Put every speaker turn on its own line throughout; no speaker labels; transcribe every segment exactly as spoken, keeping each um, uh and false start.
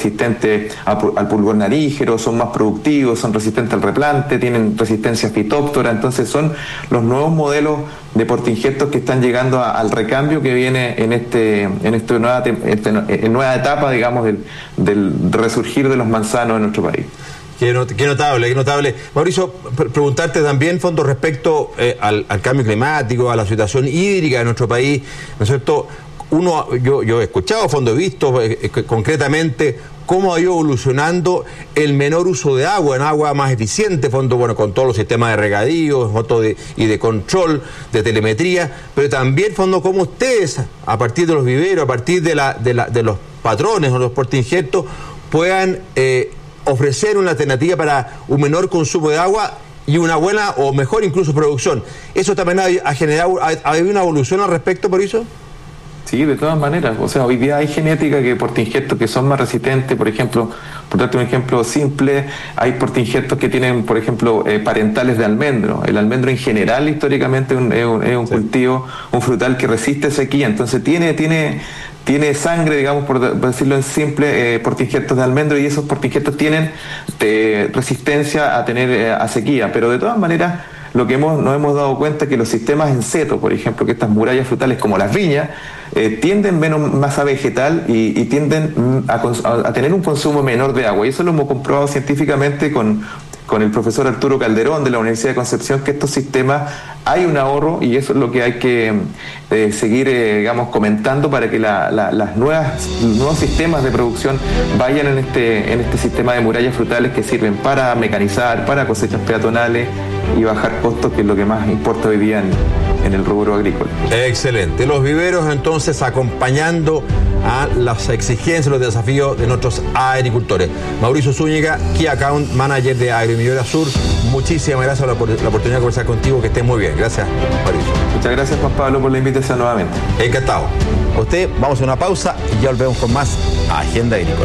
resistentes al pulgón narígero, son más productivos, son resistentes al replante, tienen resistencia fitóptora. Entonces son los nuevos modelos de portainjertos que están llegando a, al recambio que viene en este en esta nueva, este, en nueva etapa, digamos, del, del resurgir de los manzanos en nuestro país.
Qué, not, qué notable, qué notable. Mauricio, pre preguntarte también, fondo, respecto eh, al, al cambio climático, a la situación hídrica de nuestro país, ¿no es cierto? Uno, yo, yo he escuchado, fondo, he visto eh, eh, concretamente cómo ha ido evolucionando el menor uso de agua, en agua más eficiente, fondo, bueno, con todos los sistemas de regadío, fondo de, y de control, de telemetría, pero también, fondo, cómo ustedes, a partir de los viveros, a partir de, la, de, la, de los patrones o los portainjertos, puedan eh, ofrecer una alternativa para un menor consumo de agua y una buena o mejor incluso producción. ¿Eso también ha, ha generado, ha, ha habido una evolución al respecto por eso?
Sí, de todas maneras. O sea, hoy día hay genética que portainjertos que son más resistentes, por ejemplo, por darte un ejemplo simple, hay portainjertos que tienen, por ejemplo, eh, parentales de almendro. El almendro en general, históricamente, un, es un, es un sí. cultivo, un frutal que resiste sequía. Entonces tiene, tiene, tiene sangre, digamos, por, por decirlo en simple, eh, portainjertos de almendro, y esos portainjertos tienen eh, resistencia a tener eh, a sequía. Pero de todas maneras, lo que hemos, nos hemos dado cuenta es que los sistemas en seto, por ejemplo, que estas murallas frutales como las viñas, eh, tienden menos masa vegetal y, y tienden a, a, a tener un consumo menor de agua. Y eso lo hemos comprobado científicamente con, con el profesor Arturo Calderón de la Universidad de Concepción, que estos sistemas hay un ahorro, y eso es lo que hay que eh, seguir, eh, digamos, comentando para que la, la, las nuevas, los nuevos sistemas de producción vayan en este, en este sistema de murallas frutales que sirven para mecanizar, para cosechas peatonales y bajar costos, que es lo que más importa hoy día en, en el rubro agrícola.
Excelente. Los viveros, entonces, acompañando a las exigencias, los desafíos de nuestros agricultores. Mauricio Zúñiga, Key Account Manager de Agromillora Sur, muchísimas gracias por la oportunidad de conversar contigo, que estés muy bien. Gracias, Mauricio.
Muchas gracias, Juan Pablo, por la invitación nuevamente.
Encantado. A usted, vamos a una pausa y ya volvemos con más Agenda Agrícola.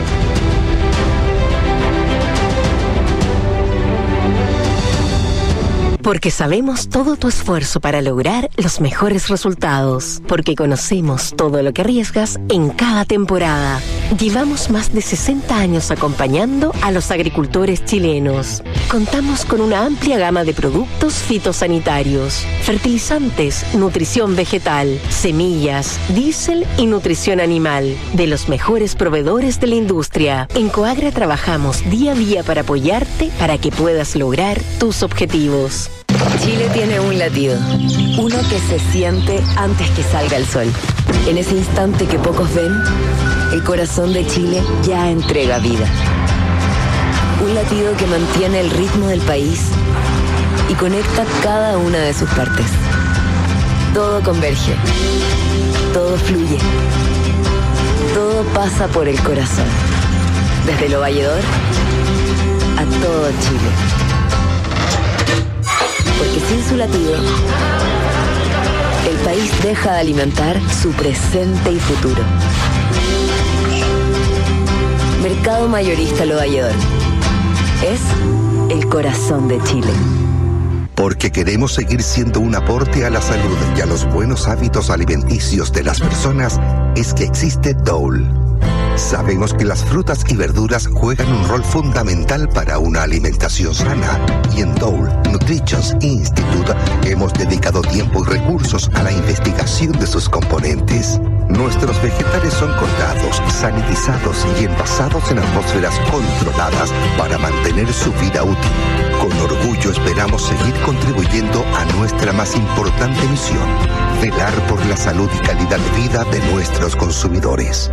Porque sabemos todo tu esfuerzo para lograr los mejores resultados. Porque conocemos todo lo que arriesgas en cada temporada. Llevamos más de sesenta años acompañando a los agricultores chilenos. Contamos con una amplia gama de productos fitosanitarios, fertilizantes, nutrición vegetal, semillas, diésel y nutrición animal, de los mejores proveedores de la industria. En Coagra trabajamos día a día para apoyarte para que puedas lograr tus objetivos.
Chile tiene un latido, uno que se siente antes que salga el sol. En ese instante que pocos ven, el corazón de Chile ya entrega vida. Un latido que mantiene el ritmo del país y conecta cada una de sus partes. Todo converge, todo fluye, todo pasa por el corazón. Desde Lo Valledor a todo Chile. Porque sin su latido, el país deja de alimentar su presente y futuro. Mercado Mayorista Lo Valledor es el corazón de Chile.
Porque queremos seguir siendo un aporte a la salud y a los buenos hábitos alimenticios de las personas, es que existe Dole. Sabemos que las frutas y verduras juegan un rol fundamental para una alimentación sana, y en Dole Nutrition Institute hemos dedicado tiempo y recursos a la investigación de sus componentes. Nuestros vegetales son cortados, sanitizados y envasados en atmósferas controladas para mantener su vida útil. Con orgullo esperamos seguir contribuyendo a nuestra más importante misión: velar por la salud y calidad de vida de nuestros consumidores.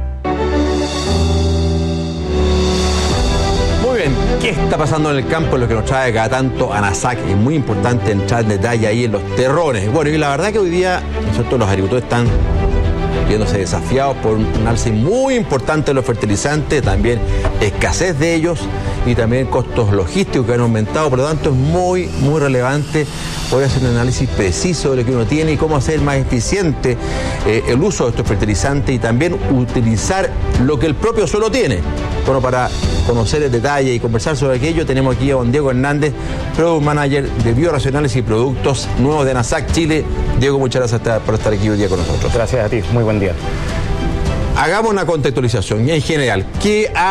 ¿Qué está pasando en el campo? Lo que nos trae cada tanto ANASAC. Es muy importante entrar en detalle ahí en los terrones. Bueno, y la verdad que hoy día nosotros los agricultores están viéndose desafiados por un alza muy importante de los fertilizantes, también escasez de ellos y también costos logísticos que han aumentado. Por lo tanto, es muy, muy relevante poder hacer un análisis preciso de lo que uno tiene y cómo hacer más eficiente eh, el uso de estos fertilizantes, y también utilizar lo que el propio suelo tiene. Bueno, para conocer el detalle y conversar sobre aquello, tenemos aquí a don Diego Hernández, Product Manager de Bioracionales y Productos Nuevos de ANASAC Chile. Diego, muchas gracias por estar aquí hoy día con nosotros.
Gracias a ti, muy buen día.
Hagamos una contextualización y en general, ¿qué ha